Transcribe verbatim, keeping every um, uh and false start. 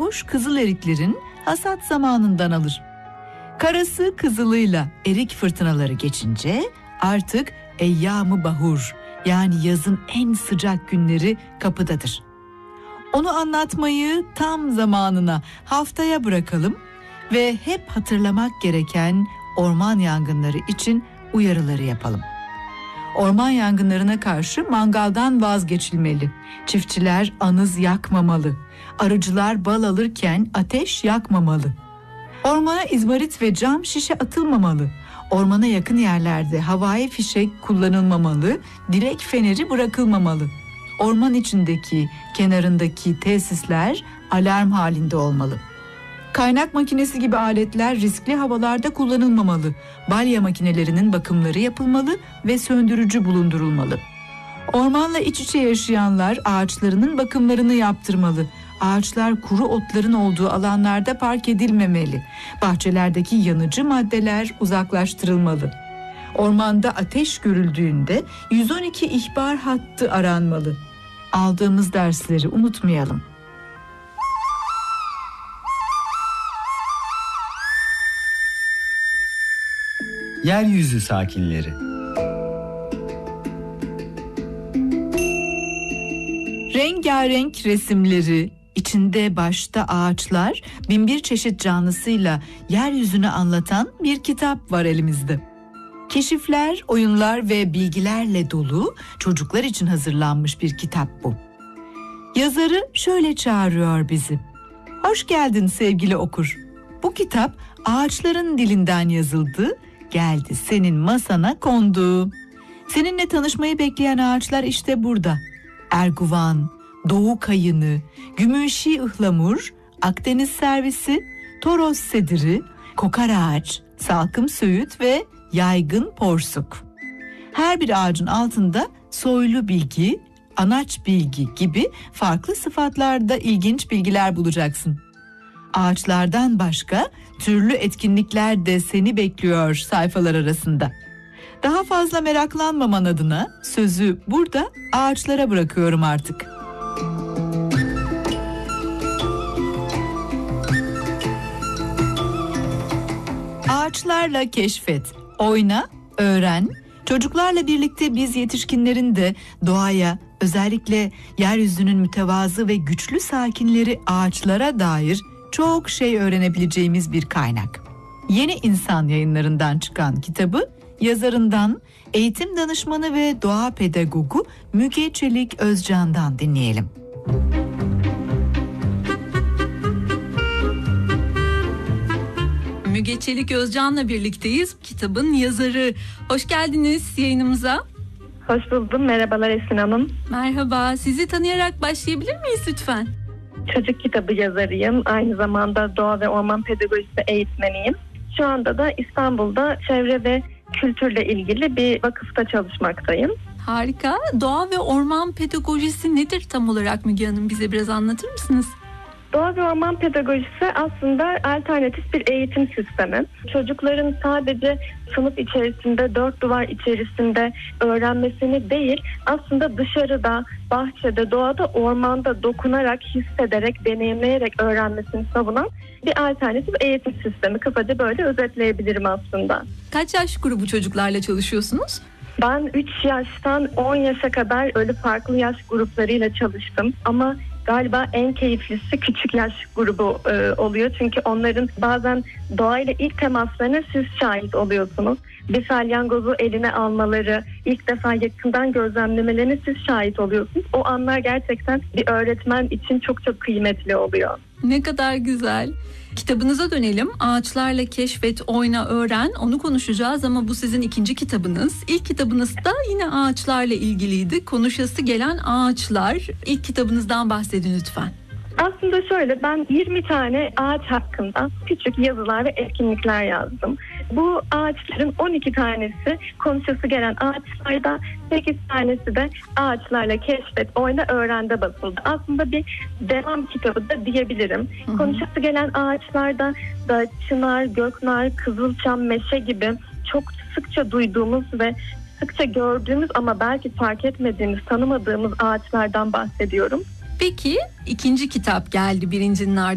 hoş kızıl eriklerin hasat zamanından alır. Karası kızılıyla erik fırtınaları geçince artık eyyam-ı bahur, yani yazın en sıcak günleri kapıdadır. Onu anlatmayı tam zamanına, haftaya bırakalım ve hep hatırlamak gereken orman yangınları için uyarıları yapalım. Orman yangınlarına karşı mangaldan vazgeçilmeli. Çiftçiler anız yakmamalı. Arıcılar bal alırken ateş yakmamalı. Ormana izmarit ve cam şişe atılmamalı. Ormana yakın yerlerde havai fişek kullanılmamalı, direk feneri bırakılmamalı. Orman içindeki, kenarındaki tesisler alarm halinde olmalı. Kaynak makinesi gibi aletler riskli havalarda kullanılmamalı. Balya makinelerinin bakımları yapılmalı ve söndürücü bulundurulmalı. Ormanla iç içe yaşayanlar ağaçlarının bakımlarını yaptırmalı. Ağaçlar kuru otların olduğu alanlarda park edilmemeli. Bahçelerdeki yanıcı maddeler uzaklaştırılmalı. Ormanda ateş görüldüğünde yüz on iki ihbar hattı aranmalı. Aldığımız dersleri unutmayalım. Yeryüzü sakinleri. Rengarenk resimleri, içinde başta ağaçlar, binbir çeşit canlısıyla yeryüzünü anlatan bir kitap var elimizde. Keşifler, oyunlar ve bilgilerle dolu, çocuklar için hazırlanmış bir kitap bu. Yazarı şöyle çağırıyor bizi. Hoş geldin sevgili okur. Bu kitap ağaçların dilinden yazıldı, geldi senin masana kondu. Seninle tanışmayı bekleyen ağaçlar işte burada. Erguvan, Doğu kayını, Gümüşi ıhlamur, Akdeniz servisi, Toros sediri, kokar ağaç, salkım söğüt ve yaygın porsuk. Her bir ağacın altında soylu bilgi, anaç bilgi gibi farklı sıfatlarda ilginç bilgiler bulacaksın. Ağaçlardan başka türlü etkinlikler de seni bekliyor sayfalar arasında. Daha fazla meraklanmaman adına sözü burada ağaçlara bırakıyorum artık. Ağaçlarla keşfet, oyna, öğren. Çocuklarla birlikte biz yetişkinlerin de doğaya, özellikle yeryüzünün mütevazı ve güçlü sakinleri ağaçlara dair çok şey öğrenebileceğimiz bir kaynak. Yeni İnsan Yayınlarından çıkan kitabı yazarından, eğitim danışmanı ve doğa pedagogu Müge Çelik Özcan'dan dinleyelim. Müge Çelik Özcan'la birlikteyiz. Kitabın yazarı. Hoş geldiniz yayınımıza. Hoş buldum. Merhabalar Esin Hanım. Merhaba. Sizi tanıyarak başlayabilir miyiz lütfen? Çocuk kitabı yazarıyım. Aynı zamanda doğa ve orman pedagojisi eğitmeniyim. Şu anda da İstanbul'da çevre ve kültürle ilgili bir vakıfta çalışmaktayım. Harika. Doğa ve orman pedagojisi nedir tam olarak Müge Hanım? Bize biraz anlatır mısınız? Doğa ve orman pedagojisi aslında alternatif bir eğitim sistemi. Çocukların sadece sınıf içerisinde, dört duvar içerisinde öğrenmesini değil, aslında dışarıda, bahçede, doğada, ormanda dokunarak, hissederek, deneyimleyerek öğrenmesini savunan bir alternatif eğitim sistemi. Kısaca böyle özetleyebilirim aslında. Kaç yaş grubu çocuklarla çalışıyorsunuz? Ben üç yaştan on yaşa kadar öyle farklı yaş gruplarıyla çalıştım ama galiba en keyiflisi küçük yaş grubu e, oluyor. Çünkü onların bazen doğayla ilk temaslarına siz şahit oluyorsunuz. Bir salyangozu eline almaları, ilk defa yakından gözlemlemelerine siz şahit oluyorsunuz. O anlar gerçekten bir öğretmen için çok çok kıymetli oluyor. Ne kadar güzel. Kitabınıza dönelim. Ağaçlarla keşfet, oyna, öğren. Onu konuşacağız ama bu sizin ikinci kitabınız. İlk kitabınız da yine ağaçlarla ilgiliydi. Konuşası gelen ağaçlar. İlk kitabınızdan bahsedin lütfen. Aslında şöyle, ben yirmi tane ağaç hakkında küçük yazılar ve etkinlikler yazdım. Bu ağaçların on iki tanesi konuşası gelen ağaçlarda, sekiz tanesi de ağaçlarla keşfet, oyna, öğrende basıldı. Aslında bir devam kitabı da diyebilirim. Hı hı. Konuşası gelen ağaçlarda da çınar, göknar, kızılçam, meşe gibi çok sıkça duyduğumuz ve sıkça gördüğümüz ama belki fark etmediğimiz, tanımadığımız ağaçlardan bahsediyorum. Peki ikinci kitap geldi birincinin ardından.